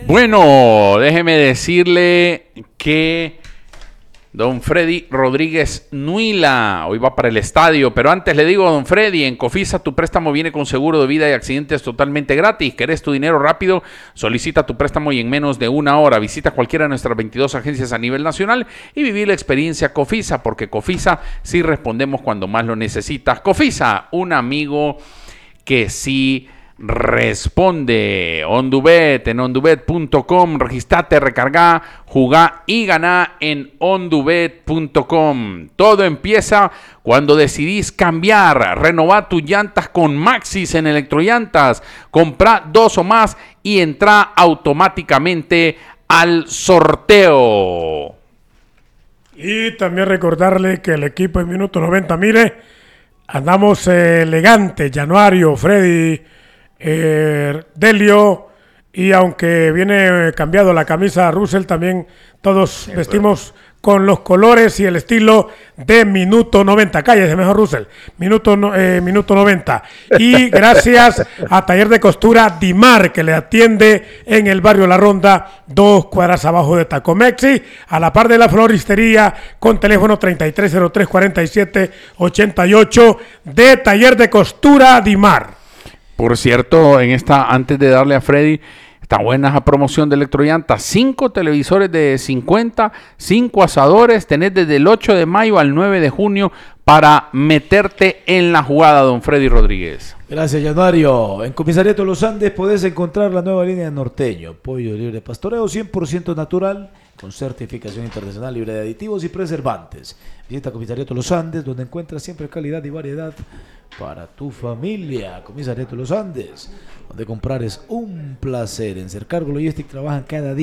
Bueno, déjeme decirle que don Freddy Rodríguez Nuila hoy va para el estadio, pero antes le digo, don Freddy, en Cofisa tu préstamo viene con seguro de vida y accidentes totalmente gratis. ¿Querés tu dinero rápido? Solicita tu préstamo y en menos de una hora. Visita cualquiera de nuestras 22 agencias a nivel nacional y vivir la experiencia Cofisa, porque Cofisa sí respondemos cuando más lo necesitas. Cofisa, un amigo que sí responde. OnDubet, en ondubet.com, registrate, recarga, jugá y ganá en ondubet.com. Todo empieza cuando decidís cambiar. Renová tus llantas con Maxis en Electrollantas. Comprá 2 o más y entrá automáticamente al sorteo. Y también recordarle que el equipo en minuto 90, mire, andamos elegante, Januario, Freddy, Delio, y aunque viene cambiado la camisa Russell, también todos vestimos con los colores y el estilo de minuto 90. Cállese mejor, Russell. Minuto 90. Y gracias a Taller de Costura Dimar, que le atiende en el barrio La Ronda, 2 cuadras abajo de Tacomexi, a la par de la floristería, con teléfono 3303-4788 de Taller de Costura Dimar. Por cierto, antes de darle a Freddy, está buena esa promoción de Electrollantas. 5 televisores de 50, 5 asadores. Tenés desde el 8 de mayo al 9 de junio para meterte en la jugada, don Freddy Rodríguez. Gracias, Januario. En Comisariato Los Andes podés encontrar la nueva línea de Norteño. Pollo libre de pastoreo, 100% natural, con certificación internacional, libre de aditivos y preservantes. Visita Comisariato Los Andes, donde encuentras siempre calidad y variedad para tu familia. Comisariato Los Andes, donde comprar es un placer. En Cercargo Logistic trabajan cada día